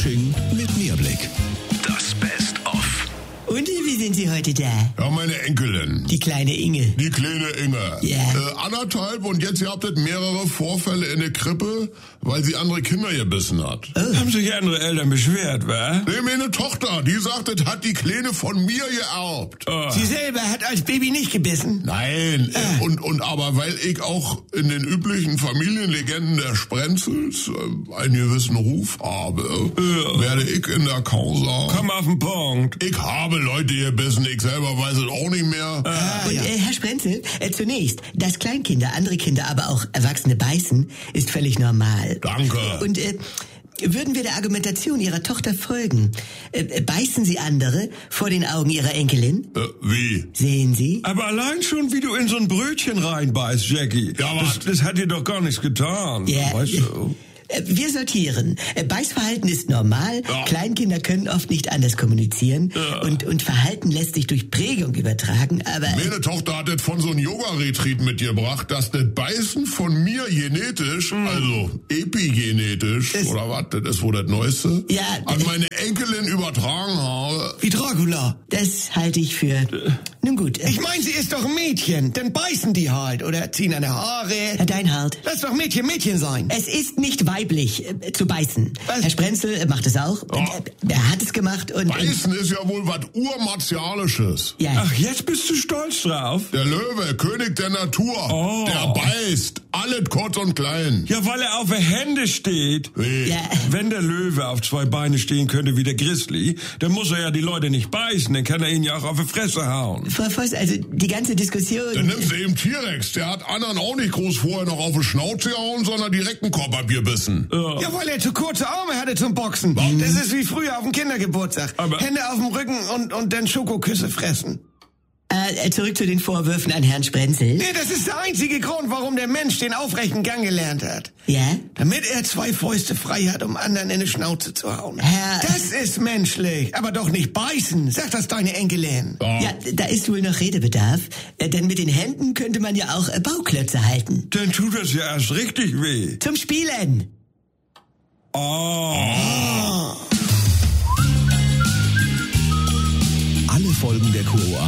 Fasching mit Mehrblick. Das Best-of. Und wie sind Sie heute da? Ja, meine Enkelin. Die kleine Inge. Die kleine Inge. Ja. 1,5 und jetzt ihr habt mehrere Vorfälle in der Krippe, weil sie andere Kinder gebissen hat. Oh. Haben sich andere Eltern beschwert, wa? Nee, meine Tochter, die sagt, das hat die Kleine von mir geerbt. Sie selber hat als Baby nicht gebissen? Nein, und aber weil ich auch in den üblichen Familienlegenden der Sprenzels einen gewissen Ruf habe, werde ich in der Causa... Komm auf den Punkt. Ich habe Leute gebissen, ich selber weiß es auch nicht mehr. Und Herr Sprenzel, zunächst, dass Kleinkinder, andere Kinder, aber auch Erwachsene beißen, ist völlig normal. Danke. Und würden wir der Argumentation Ihrer Tochter folgen, beißen Sie andere vor den Augen Ihrer Enkelin? Wie? Sehen Sie? Aber allein schon, wie du in so ein Brötchen reinbeißt, Jackie. Ja, das hat dir doch gar nichts getan. Ja. Weißt du? Wir sortieren. Beißverhalten ist normal. Ja. Kleinkinder können oft nicht anders kommunizieren. Ja. Und Verhalten lässt sich durch Prägung übertragen, aber... Meine Tochter hat das von so einem Yoga-Retreat mitgebracht, dass das Beißen von mir genetisch, also epigenetisch, oder was, das ist wohl das Neueste, Ja. an meine Enkelin übertragen habe. Wie Dracula. Das halte ich für... Nun gut. Ich meine, sie ist doch ein Mädchen. Dann beißen die halt oder ziehen an der Haare. Herr Deinhardt. Lass doch Mädchen sein. Es ist nicht weiblich zu beißen. Was? Herr Sprenzel macht es auch. Er hat es gemacht und... Beißen ist ja wohl was Urmartialisches. Ja. Ach, jetzt bist du stolz drauf? Der Löwe, König der Natur, Oh. der beißt, alles kurz und klein. Ja, weil er auf den Händen steht. Wie? Ja. Wenn der Löwe auf 2 Beine stehen könnte wie der Grizzly, dann muss er ja die Leute nicht beißen, dann kann er ihnen ja auch auf die Fresse hauen. Frau Voss, also die ganze Diskussion... Dann nimmst du eben T-Rex, der hat anderen auch nicht groß vorher noch auf die Schnauze gehauen, sondern direkt einen Korb abgebissen. Ja, weil er zu kurze Arme hatte zum Boxen. Das ist wie früher auf dem Kindergeburtstag. Aber- Hände auf dem Rücken und dann Schokoküsse fressen. Zurück zu den Vorwürfen an Herrn Sprenzel. Nee, das ist der einzige Grund, warum der Mensch den aufrechten Gang gelernt hat. Ja? Damit er 2 Fäuste frei hat, um anderen in die Schnauze zu hauen. Herr- Das ist menschlich, aber doch nicht beißen. Sag das deine Enkelin. Ja, da ist wohl noch Redebedarf. Denn mit den Händen könnte man ja auch Bauklötze halten. Dann tut das ja erst richtig weh. Zum Spielen. Alle Folgen der QOA